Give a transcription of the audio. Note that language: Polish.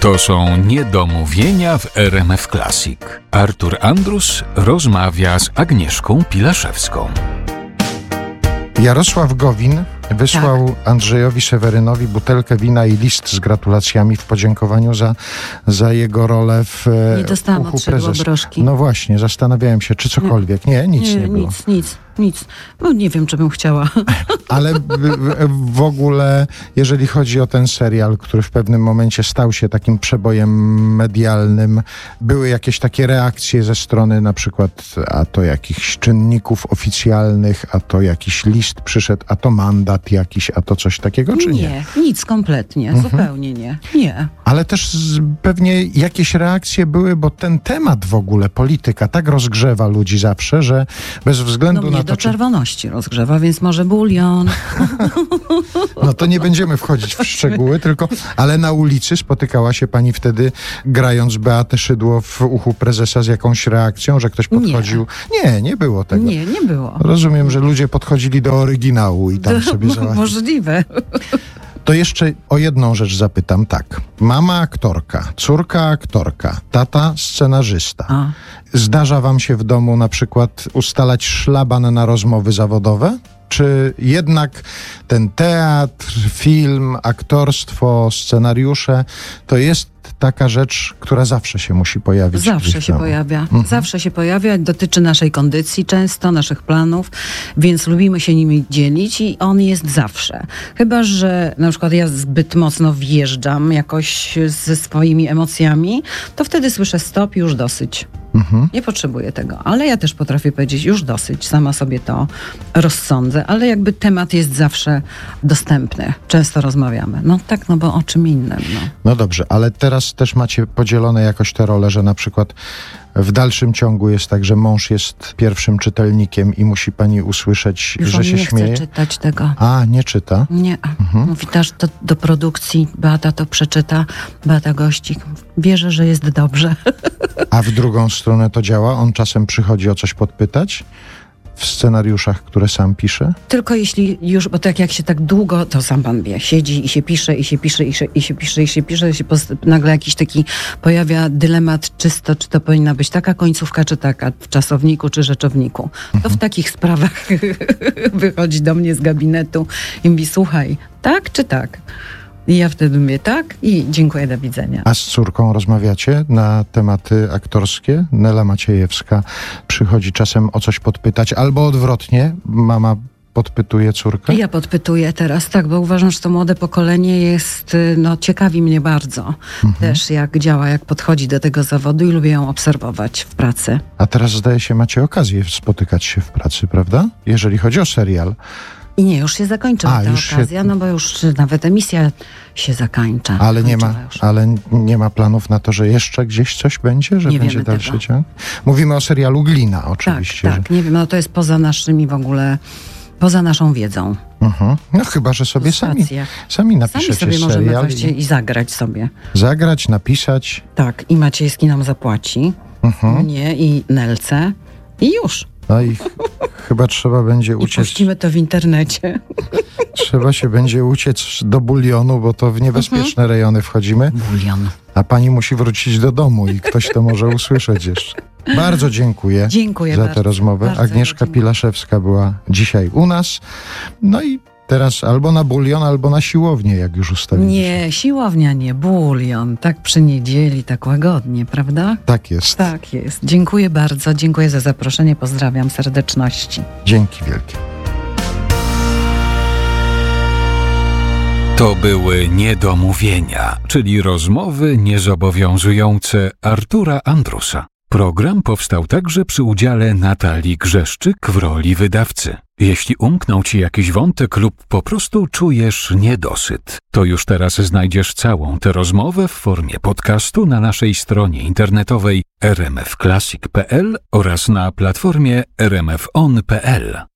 To są niedomówienia w RMF Classic. Artur Andrus rozmawia z Agnieszką Pilaszewską. Jarosław Gowin wysłał Andrzejowi Sewerynowi butelkę wina i list z gratulacjami w podziękowaniu za jego rolę w Nie dostałam Uchu od szydła prezes. broszki. No właśnie, zastanawiałem się, czy cokolwiek. Nie, nic nie było. Nic. No nie wiem, czy bym chciała. Ale w ogóle, jeżeli chodzi o ten serial, który w pewnym momencie stał się takim przebojem medialnym, były jakieś takie reakcje ze strony na przykład a to jakichś czynników oficjalnych, a to jakiś list przyszedł, a to mandat jakiś, a to coś takiego, czy nie? Nie, nic kompletnie, zupełnie nie. Nie. Ale też pewnie jakieś reakcje były, bo ten temat w ogóle, polityka, tak rozgrzewa ludzi zawsze, że bez względu Mnie na do to, czerwoności rozgrzewa, więc może bulion. No to nie będziemy wchodzić w szczegóły, ale na ulicy spotykała się pani wtedy, grając Beatę Szydło w Uchu prezesa z jakąś reakcją, że ktoś podchodził? Nie było tego. Nie było. Rozumiem, że ludzie podchodzili do oryginału i tam sobie załatwili. Możliwe. To jeszcze o jedną rzecz zapytam tak. Mama aktorka, córka aktorka, tata scenarzysta. Zdarza wam się w domu na przykład ustalać szlaban na rozmowy zawodowe? Czy jednak ten teatr, film, aktorstwo, scenariusze to jest taka rzecz, która zawsze się musi pojawić? Zawsze się pojawia. Zawsze się pojawia. Dotyczy naszej kondycji często, naszych planów, więc lubimy się nimi dzielić i on jest zawsze. Chyba że na przykład ja zbyt mocno wjeżdżam jakoś ze swoimi emocjami, to wtedy słyszę stop, już dosyć. Nie potrzebuję tego, ale ja też potrafię powiedzieć już dosyć, sama sobie to rozsądzę, ale jakby temat jest zawsze dostępny. Często rozmawiamy. No tak, no bo o czym innym. No dobrze, ale teraz też macie podzielone jakoś te role, że na przykład w dalszym ciągu jest tak, że mąż jest pierwszym czytelnikiem i musi pani usłyszeć, już że się śmieje. Nie chce czytać tego. A, nie czyta? Nie. Mówi też do produkcji, Beata to przeczyta, Beata Gościk. Wierzę, że jest dobrze. A w drugą stronę to działa? On czasem przychodzi o coś podpytać? W scenariuszach, które sam pisze? Tylko jeśli już, bo tak jak się tak długo, to sam pan wie, siedzi i się pisze, nagle jakiś taki pojawia dylemat czysto, czy to powinna być taka końcówka, czy taka, w czasowniku, czy rzeczowniku. To w takich sprawach wychodzi do mnie z gabinetu i mówi, słuchaj, tak czy tak? I ja wtedy mówię tak i dziękuję, do widzenia. A z córką rozmawiacie na tematy aktorskie? Nela Maciejewska przychodzi czasem o coś podpytać, albo odwrotnie, mama podpytuje córkę? Ja podpytuję teraz, tak, bo uważam, że to młode pokolenie jest, ciekawi mnie bardzo też, jak działa, jak podchodzi do tego zawodu i lubię ją obserwować w pracy. A teraz zdaje się, macie okazję spotykać się w pracy, prawda? Jeżeli chodzi o serial. I nie, już się zakończyła ta okazja, bo już nawet emisja się zakończa. Ale nie ma planów na to, że jeszcze gdzieś coś będzie? Że nie będzie dalszy ciąg? Mówimy o serialu Glina oczywiście. Tak, nie wiem, to jest poza naszymi w ogóle, poza naszą wiedzą. No chyba, że sobie sami napiszecie sobie możemy serial. I zagrać sobie. Zagrać, napisać. Tak, i Maciejski nam zapłaci. Mnie i Nelce. I już. No i chyba trzeba będzie uciec. I puścimy to w internecie. Trzeba się będzie uciec do bulionu, bo to w niebezpieczne rejony wchodzimy. Bulion. A pani musi wrócić do domu i ktoś to może usłyszeć jeszcze. Bardzo dziękuję za tę rozmowę. Agnieszka Pilaszewska była dzisiaj u nas. No i teraz albo na bulion, albo na siłownię, jak już ustaliliśmy. Nie, siłownia nie, bulion. Tak przy niedzieli, tak łagodnie, prawda? Tak jest. Tak jest. Dziękuję bardzo, dziękuję za zaproszenie, pozdrawiam serdeczności. Dzięki wielkie. To były niedomówienia, czyli rozmowy niezobowiązujące Artura Andrusa. Program powstał także przy udziale Natalii Grzeszczyk w roli wydawcy. Jeśli umknął ci jakiś wątek lub po prostu czujesz niedosyt, to już teraz znajdziesz całą tę rozmowę w formie podcastu na naszej stronie internetowej rmfclassic.pl oraz na platformie rmfon.pl.